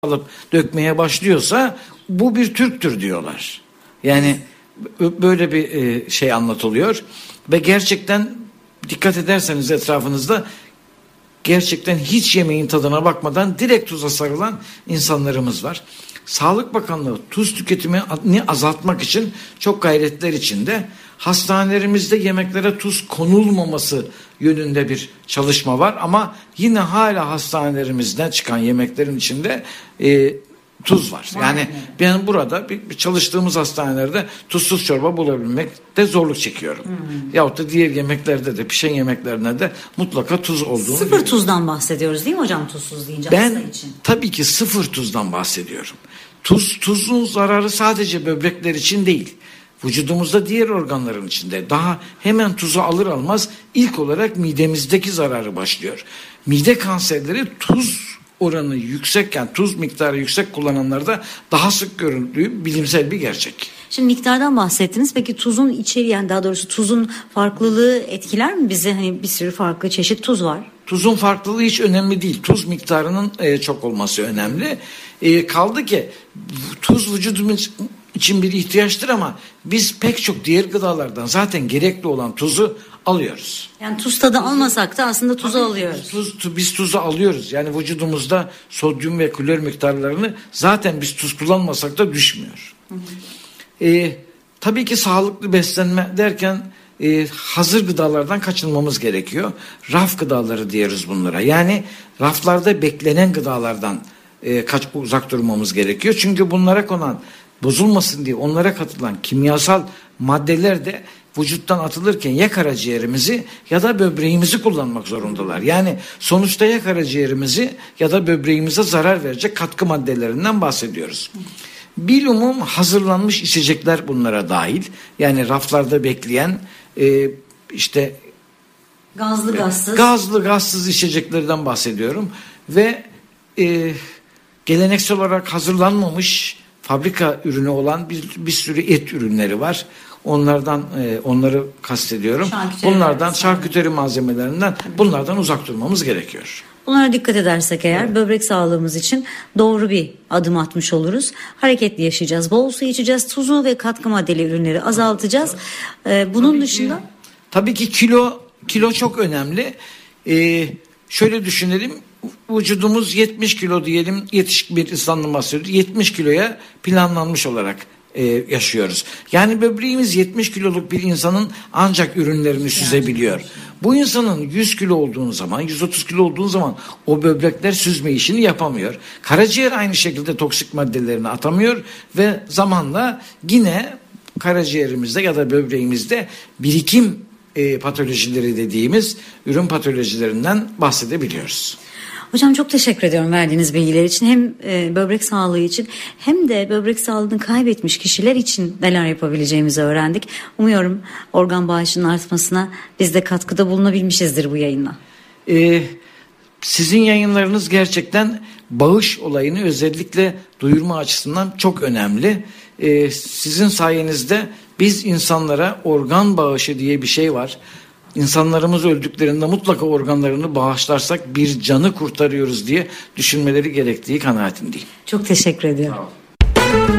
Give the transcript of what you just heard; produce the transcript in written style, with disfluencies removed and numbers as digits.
alıp dökmeye başlıyorsa bu bir Türktür diyorlar. Yani böyle bir şey anlatılıyor ve gerçekten dikkat ederseniz etrafınızda gerçekten hiç yemeğin tadına bakmadan direkt tuza sarılan insanlarımız var. Sağlık Bakanlığı tuz tüketimini azaltmak için çok gayretler içinde. Hastanelerimizde yemeklere tuz konulmaması yönünde bir çalışma var ama yine hala hastanelerimizden çıkan yemeklerin içinde tuz var. Yani ben burada bir çalıştığımız hastanelerde tuzsuz çorba bulabilmekte zorluk çekiyorum. Yahut da diğer yemeklerde de, pişen yemeklerinde de mutlaka tuz olduğunu Sıfır biliyorum. tuzdan bahsediyoruz değil mi hocam, tuzsuz deyince hasta Ben için? tabii ki sıfır tuzdan bahsediyorum. Tuzun zararı sadece böbrekler için değil. Vücudumuzda diğer organların içinde. Daha hemen tuzu alır almaz ilk olarak midemizdeki zararı başlıyor. Mide kanserleri tuz oranı yüksek, yani tuz miktarı yüksek kullananlarda daha sık görüldüğü bilimsel bir gerçek. Şimdi miktardan bahsettiniz. Peki tuzun içeriği, yani daha doğrusu tuzun farklılığı etkiler mi bizi? Hani bir sürü farklı çeşit tuz var. Tuzun farklılığı hiç önemli değil. Tuz miktarının çok olması önemli. Kaldı ki tuz vücudumuz için bir ihtiyaçtır ama biz pek çok diğer gıdalardan zaten gerekli olan tuzu alıyoruz. Yani tuz tadı almasak da aslında tuzu alıyoruz. Biz tuzu alıyoruz. Yani vücudumuzda sodyum ve klor miktarlarını zaten biz tuz kullanmasak da düşmüyor. Tabii ki sağlıklı beslenme derken hazır gıdalardan kaçınmamız gerekiyor. Raf gıdaları diyoruz bunlara. Yani raflarda beklenen gıdalardan uzak durmamız gerekiyor. Çünkü bunlara konan, bozulmasın diye onlara katılan kimyasal maddeler de vücuttan atılırken ya karaciğerimizi ya da böbreğimizi kullanmak zorundalar. Yani sonuçta ya karaciğerimizi ya da böbreğimize zarar verecek katkı maddelerinden bahsediyoruz. Bilumum hazırlanmış içecekler bunlara dahil. Yani raflarda bekleyen işte gazlı gazsız içeceklerden bahsediyorum ve geleneksel olarak hazırlanmamış fabrika ürünü olan bir sürü et ürünleri var. Onları kastediyorum. Şarküteri malzemelerinden bunlardan uzak durmamız gerekiyor. Bunlara dikkat edersek eğer böbrek sağlığımız için doğru bir adım atmış oluruz. Hareketli yaşayacağız, bol su içeceğiz, tuzu ve katkı maddeli ürünleri azaltacağız. Bunun dışında tabii ki kilo çok önemli. Şöyle düşünelim. Vücudumuz 70 kilo diyelim, yetişkin bir insandan bahsediyoruz. 70 kiloya planlanmış olarak yaşıyoruz. Yani böbreğimiz 70 kiloluk bir insanın ancak ürünlerini süzebiliyor. Bu insanın 100 kilo olduğu zaman, 130 kilo olduğu zaman o böbrekler süzme işini yapamıyor. Karaciğer aynı şekilde toksik maddelerini atamıyor ve zamanla yine karaciğerimizde ya da böbreğimizde birikim patolojileri dediğimiz ürün patolojilerinden bahsedebiliyoruz. Hocam çok teşekkür ediyorum verdiğiniz bilgiler için. Hem böbrek sağlığı için hem de böbrek sağlığını kaybetmiş kişiler için neler yapabileceğimizi öğrendik. Umuyorum organ bağışının artmasına biz de katkıda bulunabilmişizdir bu yayınla. Sizin yayınlarınız gerçekten bağış olayını özellikle duyurma açısından çok önemli. Sizin sayenizde biz insanlara organ bağışı diye bir şey var. İnsanlarımız öldüklerinde mutlaka organlarını bağışlarsak bir canı kurtarıyoruz diye düşünmeleri gerektiği kanaatindeyim. Çok teşekkür ediyorum.